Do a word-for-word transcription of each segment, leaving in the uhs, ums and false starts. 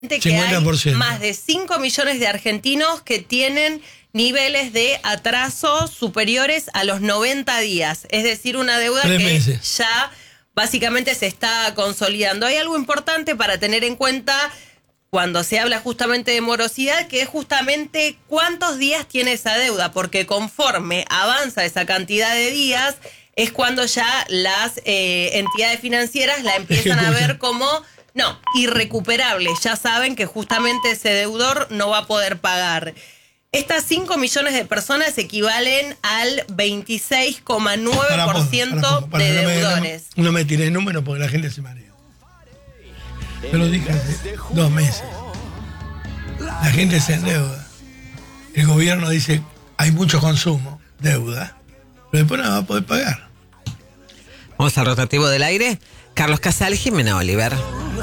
que cincuenta por ciento. hay más de cinco millones de argentinos que tienen niveles de atraso superiores a los noventa días. Es decir, una deuda Tres que meses. ya básicamente se está consolidando. Hay algo importante para tener en cuenta cuando se habla justamente de morosidad, que es justamente cuántos días tiene esa deuda, porque conforme avanza esa cantidad de días, es cuando ya las eh, entidades financieras la empiezan a ver como, no, irrecuperable. Ya saben que justamente ese deudor no va a poder pagar. Estas cinco millones de personas equivalen al veintiséis coma nueve por ciento de deudores. No me, no me tiré números porque la gente se marea. Yo lo dije hace dos meses. La gente se endeuda. El gobierno dice, hay mucho consumo, deuda, pero después no va a poder pagar. Vamos al rotativo del aire. Carlos Casal, Jimena Oliver.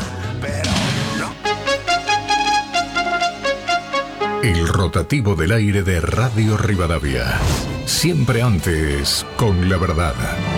El rotativo del aire de Radio Rivadavia. Siempre antes, con la verdad.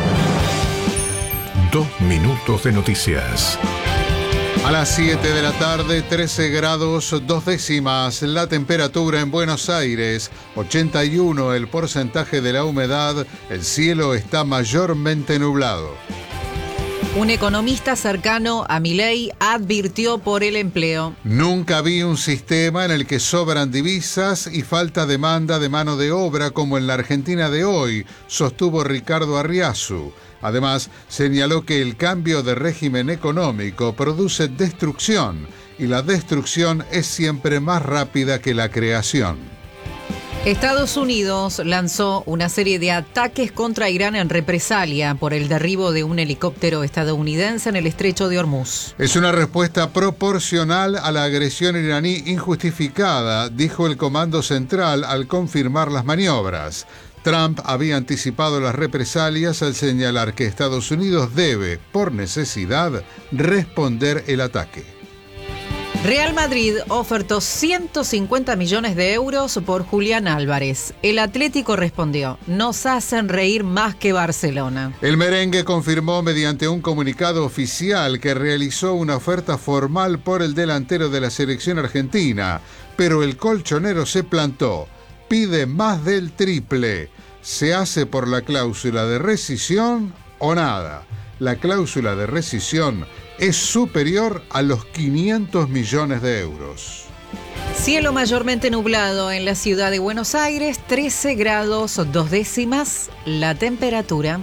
Dos minutos de noticias. A las siete de la tarde, trece grados, dos décimas. La temperatura en Buenos Aires, ochenta y uno el porcentaje de la humedad. El cielo está mayormente nublado. Un economista cercano a Milei advirtió por el empleo. Nunca vi un sistema en el que sobran divisas y falta demanda de mano de obra como en la Argentina de hoy, sostuvo Ricardo Arriazu. Además, señaló que el cambio de régimen económico produce destrucción y la destrucción es siempre más rápida que la creación. Estados Unidos lanzó una serie de ataques contra Irán en represalia por el derribo de un helicóptero estadounidense en el estrecho de Hormuz. Es una respuesta proporcional a la agresión iraní injustificada, dijo el Comando Central al confirmar las maniobras. Trump había anticipado las represalias al señalar que Estados Unidos debe, por necesidad, responder el ataque. Real Madrid ofertó ciento cincuenta millones de euros por Julián Álvarez. El Atlético respondió, nos hacen reír más que Barcelona. El merengue confirmó mediante un comunicado oficial que realizó una oferta formal por el delantero de la selección argentina, pero el colchonero se plantó. Pide más del triple. ¿Se hace por la cláusula de rescisión o nada? La cláusula de rescisión es superior a los quinientos millones de euros. Cielo mayormente nublado en la ciudad de Buenos Aires, trece grados, dos décimas, la temperatura.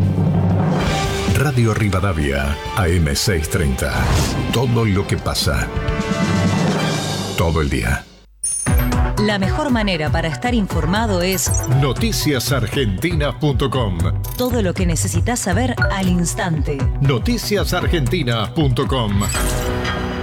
Radio Rivadavia, A M seiscientos treinta. Todo lo que pasa. Todo el día. La mejor manera para estar informado es noticias argentinas punto com. Todo lo que necesitas saber al instante. noticias argentinas punto com.